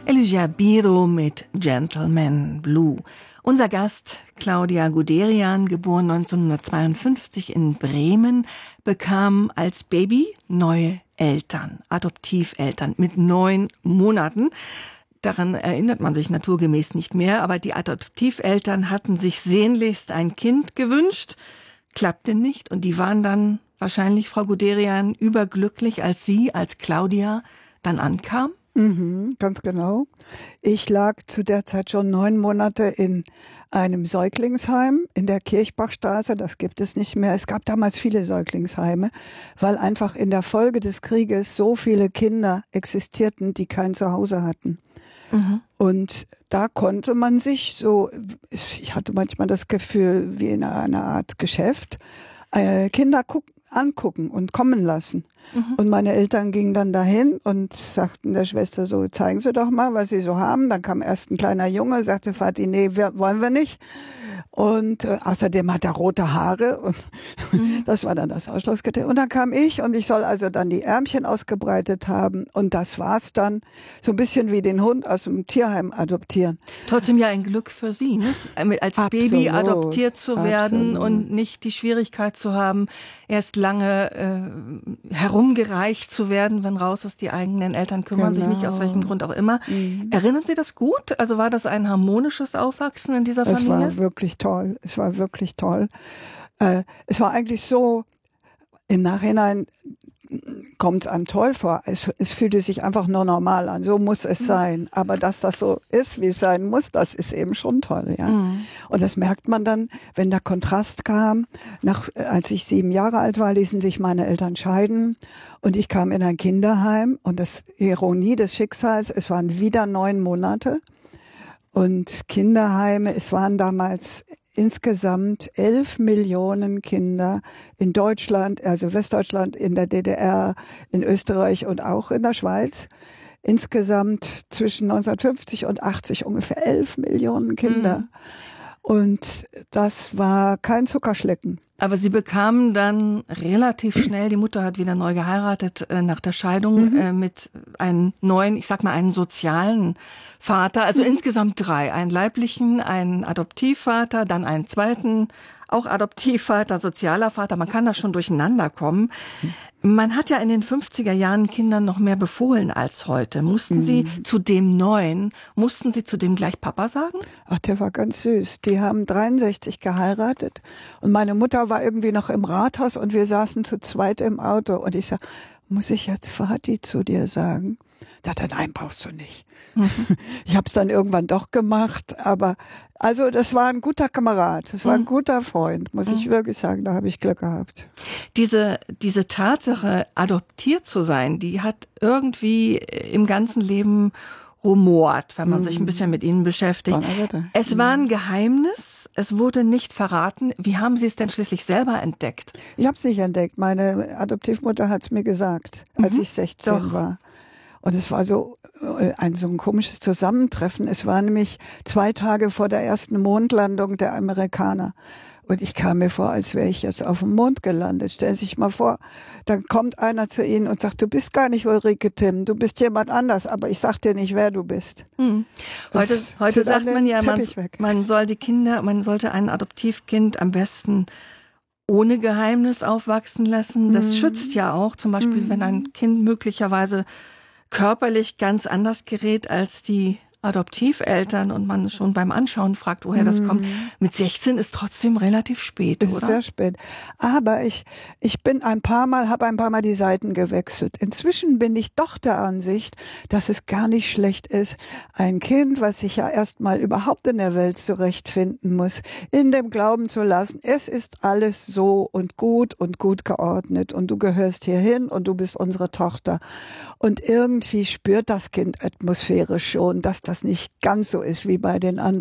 Elijah Biro mit Gentleman Blue. Unser Gast, Claudia Guderian, geboren 1952 in Bremen, bekam als Baby neue Eltern, Adoptiveltern mit 9 Monaten. Daran erinnert man sich naturgemäß nicht mehr, aber die Adoptiveltern hatten sich sehnlichst ein Kind gewünscht, klappte nicht und die waren dann wahrscheinlich, Frau Guderian, überglücklich, als Sie, als Claudia, dann ankam? Ganz genau. Ich lag zu der Zeit schon 9 Monate in einem Säuglingsheim in der Kirchbachstraße. Das gibt es nicht mehr. Es gab damals viele Säuglingsheime, weil einfach in der Folge des Krieges so viele Kinder existierten, die kein Zuhause hatten. Und da konnte man sich so, ich hatte manchmal das Gefühl, wie in einer Art Geschäft, Kinder angucken und kommen lassen. Und meine Eltern gingen dann dahin und sagten der Schwester so, zeigen Sie doch mal, was Sie so haben. Dann kam erst ein kleiner Junge, sagte Vati, nee, wollen wir nicht. Und außerdem hat er rote Haare und das war dann das Ausschlusskriterium. Und dann kam ich und ich soll also dann die Ärmchen ausgebreitet haben und das war's dann. So ein bisschen wie den Hund aus dem Tierheim adoptieren. Trotzdem ja ein Glück für Sie, ne? Als Absolut, Baby adoptiert zu werden absolut. und nicht die Schwierigkeit zu haben, erst lange herumgereicht zu werden, wenn raus ist, die eigenen Eltern kümmern sich nicht, aus welchem Grund auch immer. Erinnern Sie das gut? Also war das ein harmonisches Aufwachsen in dieser Familie? Es war wirklich toll. Es war wirklich toll. Es war eigentlich so, im Nachhinein kommt es einem toll vor. Es fühlte sich einfach nur normal an. So muss es sein. Aber dass das so ist, wie es sein muss, das ist eben schon toll. Ja? Und das merkt man dann, wenn der Kontrast kam. Als ich 7 Jahre alt war, ließen sich meine Eltern scheiden. Und ich kam in ein Kinderheim. Und das Ironie des Schicksals, es waren wieder 9 Monate. Und Kinderheime, es waren damals insgesamt 11 Millionen Kinder in Deutschland, also Westdeutschland, in der DDR, in Österreich und auch in der Schweiz. Insgesamt zwischen 1950 und 80 ungefähr 11 Millionen Kinder. Und das war kein Zuckerschlecken. Aber Sie bekamen dann relativ schnell, die Mutter hat wieder neu geheiratet nach der Scheidung mit einem neuen, ich sag mal einen sozialen Vater, also insgesamt 3, einen leiblichen, einen Adoptivvater, dann einen zweiten, auch Adoptivvater, sozialer Vater, man kann da schon durcheinander kommen. Man hat ja in den 50er Jahren Kindern noch mehr befohlen als heute. Mussten Sie zu dem Neuen, mussten Sie zu dem gleich Papa sagen? Ach, der war ganz süß. Die haben 63 geheiratet und meine Mutter war irgendwie noch im Rathaus und wir saßen zu zweit im Auto und ich sag, muss ich jetzt Vati zu dir sagen? Da hat er, nein, brauchst du nicht. Ich habe es dann irgendwann doch gemacht, aber also das war ein guter Kamerad, das war ein guter Freund, muss ich wirklich sagen, da habe ich Glück gehabt. Diese Tatsache, adoptiert zu sein, die hat irgendwie im ganzen Leben rumort, wenn man sich ein bisschen mit ihnen beschäftigt. Es war ein Geheimnis, es wurde nicht verraten. Wie haben Sie es denn schließlich selber entdeckt? Ich habe es nicht entdeckt, meine Adoptivmutter hat es mir gesagt, als ich 16 war. Und es war so ein komisches Zusammentreffen. Es war nämlich 2 Tage vor der ersten Mondlandung der Amerikaner. Und ich kam mir vor, als wäre ich jetzt auf dem Mond gelandet. Stellen Sie sich mal vor, dann kommt einer zu Ihnen und sagt, du bist gar nicht Ulrike Timm, du bist jemand anders, aber ich sag dir nicht, wer du bist. Heute sagt man ja, man sollte ein Adoptivkind am besten ohne Geheimnis aufwachsen lassen. Das schützt ja auch, zum Beispiel, wenn ein Kind möglicherweise körperlich ganz anders gerät als die Adoptiveltern und man schon beim Anschauen fragt, woher das kommt. Mit 16 ist trotzdem relativ spät, oder? Ist sehr spät. Aber ich habe ein paar Mal die Seiten gewechselt. Inzwischen bin ich doch der Ansicht, dass es gar nicht schlecht ist, ein Kind, was sich ja erstmal überhaupt in der Welt zurechtfinden muss, in dem Glauben zu lassen, es ist alles so und gut geordnet und du gehörst hierhin und du bist unsere Tochter. Und irgendwie spürt das Kind atmosphärisch schon, dass das nicht ganz so ist wie bei den anderen.